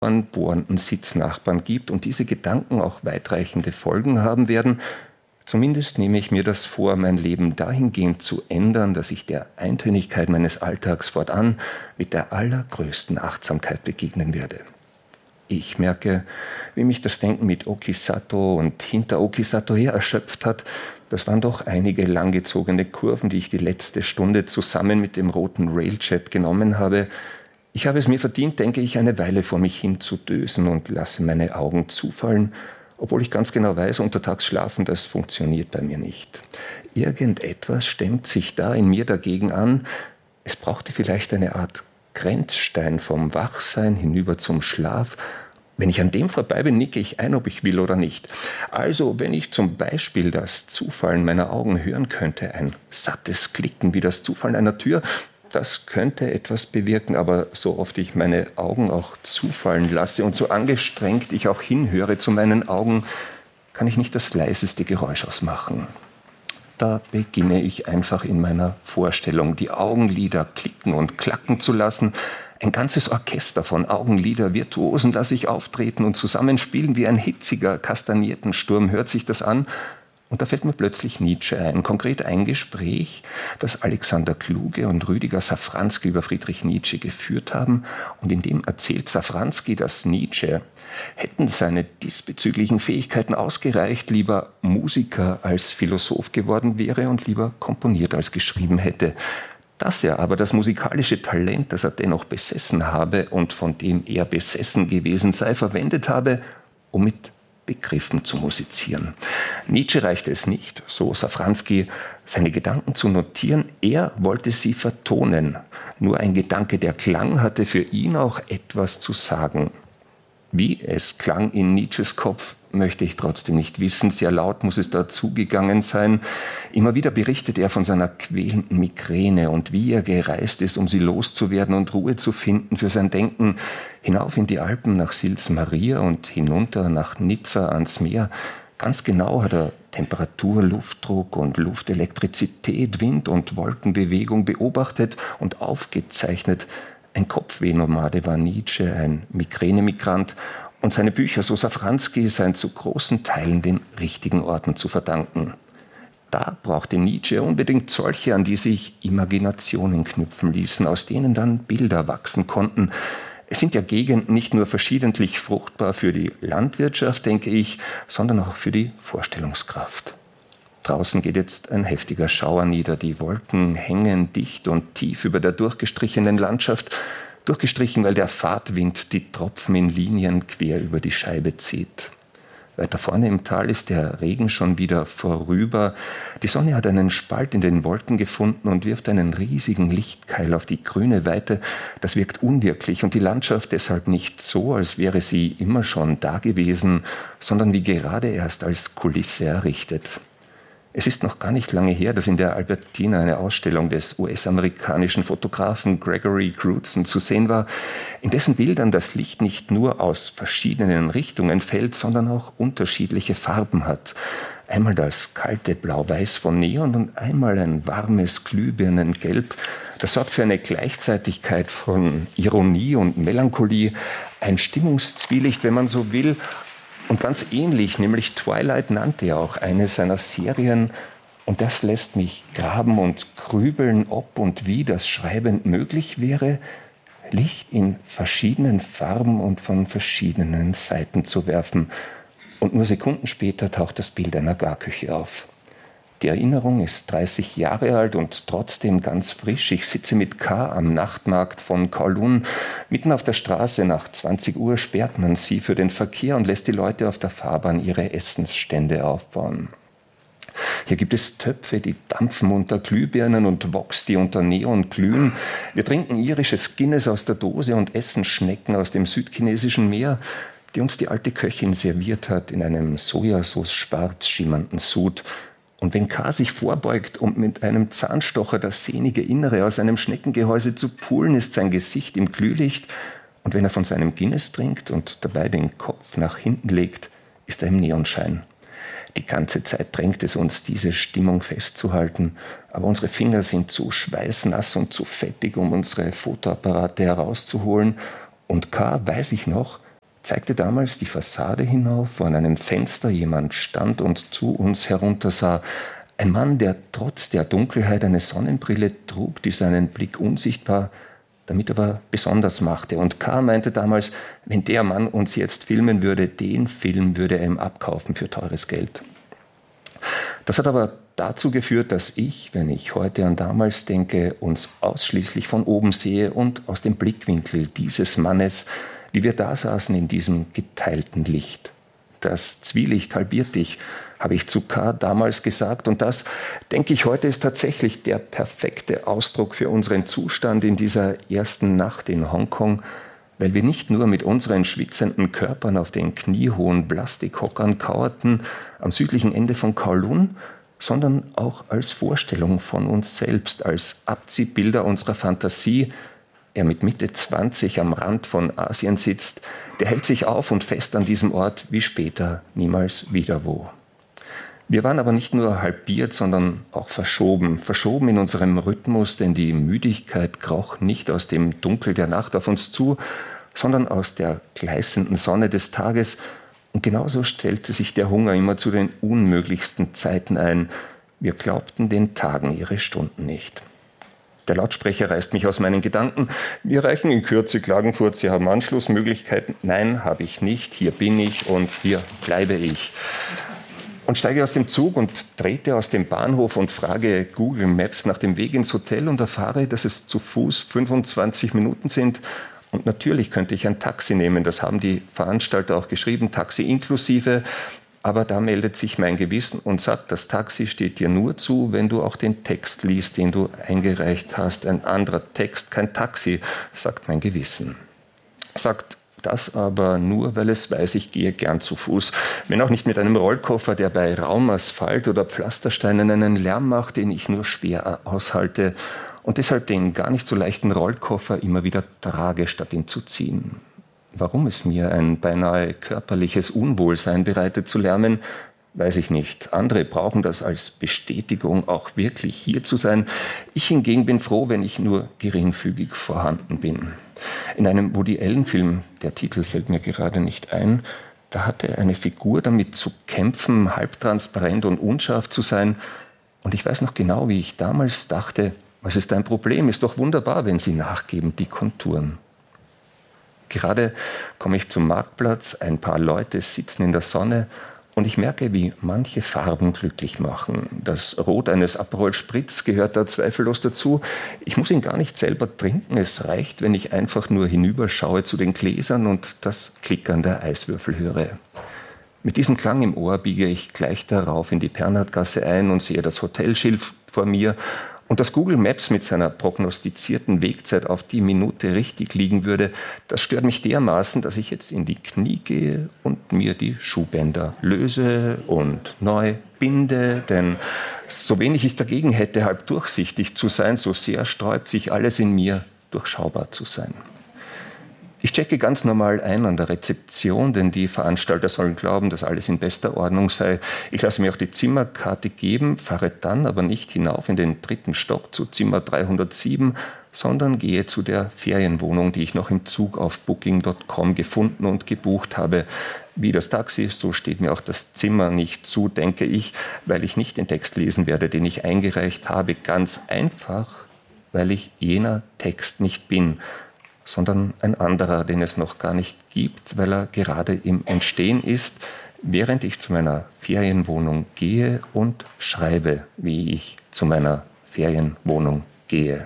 bohrenden Sitznachbarn gibt und diese Gedanken auch weitreichende Folgen haben werden. Zumindest nehme ich mir das vor, mein Leben dahingehend zu ändern, dass ich der Eintönigkeit meines Alltags fortan mit der allergrößten Achtsamkeit begegnen werde. Ich merke, wie mich das Denken mit Okisato und hinter Okisato her erschöpft hat. Das waren doch einige langgezogene Kurven, die ich die letzte Stunde zusammen mit dem roten Railjet genommen habe. Ich habe es mir verdient, denke ich, eine Weile vor mich hin zu dösen und lasse meine Augen zufallen, obwohl ich ganz genau weiß, untertags schlafen, das funktioniert bei mir nicht. Irgendetwas stemmt sich da in mir dagegen an. Es brauchte vielleicht eine Art Grenzstein vom Wachsein hinüber zum Schlaf. Wenn ich an dem vorbei bin, nicke ich ein, ob ich will oder nicht. Also, wenn ich zum Beispiel das Zufallen meiner Augen hören könnte, ein sattes Klicken wie das Zufallen einer Tür, das könnte etwas bewirken, aber so oft ich meine Augen auch zufallen lasse und so angestrengt ich auch hinhöre zu meinen Augen, kann ich nicht das leiseste Geräusch ausmachen. Da beginne ich einfach in meiner Vorstellung, die Augenlider klicken und klacken zu lassen. Ein ganzes Orchester von Augenlider-Virtuosen lasse ich auftreten und zusammenspielen wie ein hitziger Kastagnettensturm hört sich das an. Und da fällt mir plötzlich Nietzsche ein, konkret ein Gespräch, das Alexander Kluge und Rüdiger Safranski über Friedrich Nietzsche geführt haben. Und in dem erzählt Safranski, dass Nietzsche, hätten seine diesbezüglichen Fähigkeiten ausgereicht, lieber Musiker als Philosoph geworden wäre und lieber komponiert als geschrieben hätte. Dass er aber das musikalische Talent, das er dennoch besessen habe und von dem er besessen gewesen sei, verwendet habe, um mit Begriffen zu musizieren. Nietzsche reichte es nicht, so Safranski, seine Gedanken zu notieren, er wollte sie vertonen. Nur ein Gedanke, der klang, hatte für ihn auch etwas zu sagen. Wie es klang in Nietzsches Kopf, möchte ich trotzdem nicht wissen. Sehr laut muss es da zugegangen sein. Immer wieder berichtet er von seiner quälenden Migräne und wie er gereist ist, um sie loszuwerden und Ruhe zu finden für sein Denken. Hinauf in die Alpen nach Sils Maria und hinunter nach Nizza ans Meer. Ganz genau hat er Temperatur, Luftdruck und Luftelektrizität, Wind- und Wolkenbewegung beobachtet und aufgezeichnet. Ein Kopfwehnomade war Nietzsche, ein Migränemigrant. Und seine Bücher, so Safranski, seien zu großen Teilen den richtigen Orten zu verdanken. Da brauchte Nietzsche unbedingt solche, an die sich Imaginationen knüpfen ließen, aus denen dann Bilder wachsen konnten. Es sind ja Gegenden nicht nur verschiedentlich fruchtbar für die Landwirtschaft, denke ich, sondern auch für die Vorstellungskraft. Draußen geht jetzt ein heftiger Schauer nieder, die Wolken hängen dicht und tief über der durchgestrichenen Landschaft, durchgestrichen, weil der Fahrtwind die Tropfen in Linien quer über die Scheibe zieht. Weiter vorne im Tal ist der Regen schon wieder vorüber. Die Sonne hat einen Spalt in den Wolken gefunden und wirft einen riesigen Lichtkeil auf die grüne Weite. Das wirkt unwirklich und die Landschaft deshalb nicht so, als wäre sie immer schon da gewesen, sondern wie gerade erst als Kulisse errichtet. Es ist noch gar nicht lange her, dass in der Albertina eine Ausstellung des US-amerikanischen Fotografen Gregory Crutzen zu sehen war, in dessen Bildern das Licht nicht nur aus verschiedenen Richtungen fällt, sondern auch unterschiedliche Farben hat. Einmal das kalte Blau-Weiß von Neon und einmal ein warmes Glühbirnengelb. Das sorgt für eine Gleichzeitigkeit von Ironie und Melancholie, ein Stimmungszwielicht, wenn man so will. Und ganz ähnlich, nämlich Twilight nannte er auch eine seiner Serien. Und das lässt mich graben und grübeln, ob und wie das Schreiben möglich wäre, Licht in verschiedenen Farben und von verschiedenen Seiten zu werfen. Und nur Sekunden später taucht das Bild einer Garküche auf. Die Erinnerung ist 30 Jahre alt und trotzdem ganz frisch. Ich sitze mit K. am Nachtmarkt von Kowloon. Mitten auf der Straße nach 20 Uhr sperrt man sie für den Verkehr und lässt die Leute auf der Fahrbahn ihre Essensstände aufbauen. Hier gibt es Töpfe, die dampfen unter Glühbirnen und Woks, die unter Neon glühen. Wir trinken irisches Guinness aus der Dose und essen Schnecken aus dem südchinesischen Meer, die uns die alte Köchin serviert hat in einem Sojasauce schwarz schimmernden Sud. Und wenn K. sich vorbeugt, um mit einem Zahnstocher das sehnige Innere aus einem Schneckengehäuse zu pulen, ist sein Gesicht im Glühlicht. Und wenn er von seinem Guinness trinkt und dabei den Kopf nach hinten legt, ist er im Neonschein. Die ganze Zeit drängt es uns, diese Stimmung festzuhalten, aber unsere Finger sind zu schweißnass und zu fettig, um unsere Fotoapparate herauszuholen. Und K., weiß ich noch, zeigte damals die Fassade hinauf, wo an einem Fenster jemand stand und zu uns heruntersah. Ein Mann, der trotz der Dunkelheit eine Sonnenbrille trug, die seinen Blick unsichtbar, damit aber besonders machte. Und K. meinte damals, wenn der Mann uns jetzt filmen würde, den Film würde er ihm abkaufen für teures Geld. Das hat aber dazu geführt, dass ich, wenn ich heute an damals denke, uns ausschließlich von oben sehe und aus dem Blickwinkel dieses Mannes, wie wir da saßen in diesem geteilten Licht. Das Zwielicht halbiert dich, habe ich zu K. damals gesagt. Und das, denke ich, heute ist tatsächlich der perfekte Ausdruck für unseren Zustand in dieser ersten Nacht in Hongkong, weil wir nicht nur mit unseren schwitzenden Körpern auf den kniehohen Plastikhockern kauerten am südlichen Ende von Kowloon, sondern auch als Vorstellung von uns selbst, als Abziehbilder unserer Fantasie. Er mit Mitte 20 am Rand von Asien sitzt, der hält sich auf und fest an diesem Ort wie später niemals wieder wo. Wir waren aber nicht nur halbiert, sondern auch verschoben in unserem Rhythmus, denn die Müdigkeit kroch nicht aus dem Dunkel der Nacht auf uns zu, sondern aus der gleißenden Sonne des Tages. Und genauso stellte sich der Hunger immer zu den unmöglichsten Zeiten ein. Wir glaubten den Tagen ihre Stunden nicht. Der Lautsprecher reißt mich aus meinen Gedanken. Wir erreichen in Kürze Klagenfurt. Sie haben Anschlussmöglichkeiten. Nein, habe ich nicht. Hier bin ich und hier bleibe ich. Und steige aus dem Zug und trete aus dem Bahnhof und frage Google Maps nach dem Weg ins Hotel und erfahre, dass es zu Fuß 25 Minuten sind. Und natürlich könnte ich ein Taxi nehmen. Das haben die Veranstalter auch geschrieben, Taxi inklusive. Aber da meldet sich mein Gewissen und sagt, das Taxi steht dir nur zu, wenn du auch den Text liest, den du eingereicht hast. Ein anderer Text, kein Taxi, sagt mein Gewissen. Sagt das aber nur, weil es weiß, ich gehe gern zu Fuß. Wenn auch nicht mit einem Rollkoffer, der bei Raumasphalt oder Pflastersteinen einen Lärm macht, den ich nur schwer aushalte. Und deshalb den gar nicht so leichten Rollkoffer immer wieder trage, statt ihn zu ziehen. Warum es mir ein beinahe körperliches Unwohlsein bereitet zu lärmen, weiß ich nicht. Andere brauchen das als Bestätigung, auch wirklich hier zu sein. Ich hingegen bin froh, wenn ich nur geringfügig vorhanden bin. In einem Woody-Allen-Film, der Titel fällt mir gerade nicht ein, da hatte eine Figur damit zu kämpfen, halbtransparent und unscharf zu sein. Und ich weiß noch genau, wie ich damals dachte, was ist dein Problem? Ist doch wunderbar, wenn sie nachgeben, die Konturen. Gerade komme ich zum Marktplatz, ein paar Leute sitzen in der Sonne und ich merke, wie manche Farben glücklich machen. Das Rot eines Aperol Spritz gehört da zweifellos dazu. Ich muss ihn gar nicht selber trinken, es reicht, wenn ich einfach nur hinüberschaue zu den Gläsern und das Klickern der Eiswürfel höre. Mit diesem Klang im Ohr biege ich gleich darauf in die Bernhardgasse ein und sehe das Hotelschild vor mir. Und dass Google Maps mit seiner prognostizierten Wegzeit auf die Minute richtig liegen würde, das stört mich dermaßen, dass ich jetzt in die Knie gehe und mir die Schuhbänder löse und neu binde. Denn so wenig ich dagegen hätte, halb durchsichtig zu sein, so sehr sträubt sich alles in mir, durchschaubar zu sein. Ich checke ganz normal ein an der Rezeption, denn die Veranstalter sollen glauben, dass alles in bester Ordnung sei. Ich lasse mir auch die Zimmerkarte geben, fahre dann aber nicht hinauf in den 3. Stock zu Zimmer 307, sondern gehe zu der Ferienwohnung, die ich noch im Zug auf Booking.com gefunden und gebucht habe. Wie das Taxi, so steht mir auch das Zimmer nicht zu, denke ich, weil ich nicht den Text lesen werde, den ich eingereicht habe. Ganz einfach, weil ich jener Text nicht bin, sondern ein anderer, den es noch gar nicht gibt, weil er gerade im Entstehen ist, während ich zu meiner Ferienwohnung gehe und schreibe, wie ich zu meiner Ferienwohnung gehe.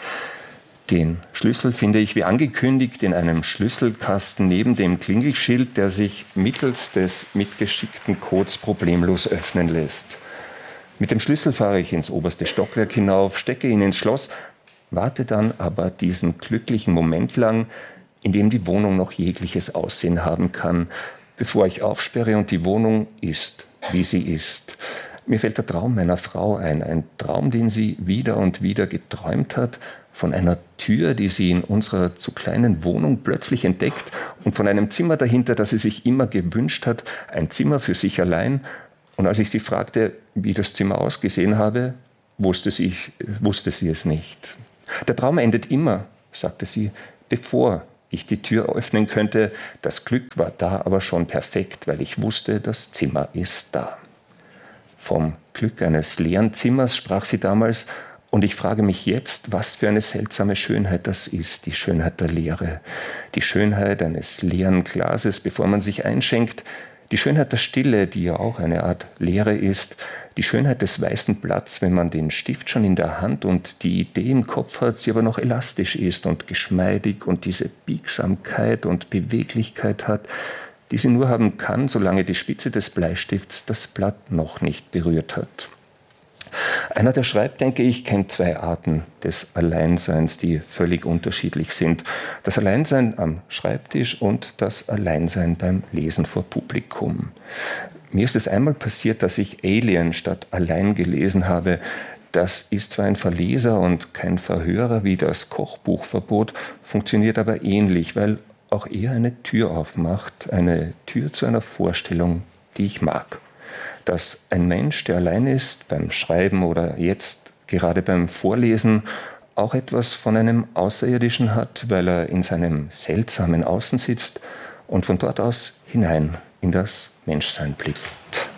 Den Schlüssel finde ich wie angekündigt in einem Schlüsselkasten neben dem Klingelschild, der sich mittels des mitgeschickten Codes problemlos öffnen lässt. Mit dem Schlüssel fahre ich ins oberste Stockwerk hinauf, stecke ihn ins Schloss, warte dann aber diesen glücklichen Moment lang, in dem die Wohnung noch jegliches Aussehen haben kann, bevor ich aufsperre und die Wohnung ist, wie sie ist. Mir fällt der Traum meiner Frau ein Traum, den sie wieder und wieder geträumt hat, von einer Tür, die sie in unserer zu kleinen Wohnung plötzlich entdeckt und von einem Zimmer dahinter, das sie sich immer gewünscht hat, ein Zimmer für sich allein. Und als ich sie fragte, wie das Zimmer ausgesehen habe, wusste sie es nicht. Der Traum endet immer, sagte sie, bevor ich die Tür öffnen könnte. Das Glück war da aber schon perfekt, weil ich wusste, das Zimmer ist da. Vom Glück eines leeren Zimmers sprach sie damals, und ich frage mich jetzt, was für eine seltsame Schönheit das ist, die Schönheit der Leere, die Schönheit eines leeren Glases, bevor man sich einschenkt, die Schönheit der Stille, die ja auch eine Art Leere ist, die Schönheit des weißen Blatts, wenn man den Stift schon in der Hand und die Idee im Kopf hat, sie aber noch elastisch ist und geschmeidig und diese Biegsamkeit und Beweglichkeit hat, die sie nur haben kann, solange die Spitze des Bleistifts das Blatt noch nicht berührt hat. Einer, der schreibt, denke ich, kennt zwei Arten des Alleinseins, die völlig unterschiedlich sind. Das Alleinsein am Schreibtisch und das Alleinsein beim Lesen vor Publikum. Mir ist es einmal passiert, dass ich Alien statt Allein gelesen habe. Das ist zwar ein Verleser und kein Verhörer wie das Kochbuchverbot, funktioniert aber ähnlich, weil auch er eine Tür aufmacht, eine Tür zu einer Vorstellung, die ich mag. Dass ein Mensch, der allein ist, beim Schreiben oder jetzt gerade beim Vorlesen, auch etwas von einem Außerirdischen hat, weil er in seinem seltsamen Außen sitzt und von dort aus hinein in das Menschsein blickt.